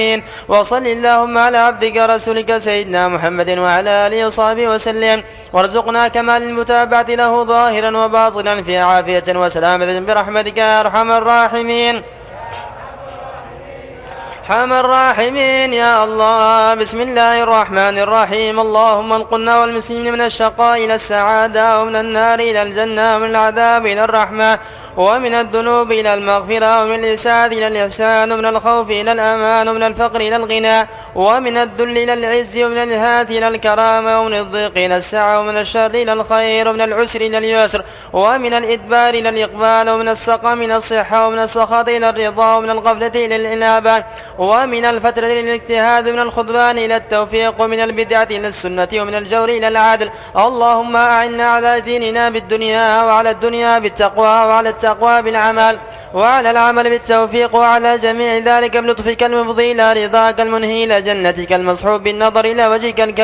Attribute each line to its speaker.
Speaker 1: وصل اللهم على عبدك رسولك سيدنا محمد وعلى آله وصحبه وسلم، وارزقنا كمال المتابعة له ظاهرا وباطنا في عافية وسلامة برحمتك يا أرحم الراحمين. أرحم الراحمين يا الله. بسم الله الرحمن الرحيم. اللهم انقلنا والمسلمين من الشقاء إلى السعادة، ومن النار إلى الجنة، ومن العذاب إلى الرحمة، ومن الذنوب إلى المغفرة، ومن الإسعاد إلى الإحسان، ومن الخوف إلى الأمان، ومن الفقر إلى الغنى، ومن الذل إلى العز، ومن الهات إلى الكرامة، ومن الضيق إلى السعة، ومن الشر إلى الخير، ومن العسر إلى اليسر، ومن الإدبار إلى الإقبال، ومن السقم إلى الصحة، ومن السخط إلى الرضا، ومن الغفلة إلى الإنابة، ومن الفترة إلى الاجتهاد، ومن الخذلان إلى التوفيق، ومن البدعة إلى السنة، ومن الجور إلى العدل. اللهم أعنا على ديننا بالدنيا، وعلى الدنيا بالتقوى، وعلى التقوى بالعمل، وعلى العمل بالتوفيق، وعلى جميع ذلك بلطفك المفضي إلى رضاك المنهي إلى جنتك المصحوب بالنظر إلى وجهك الكريم.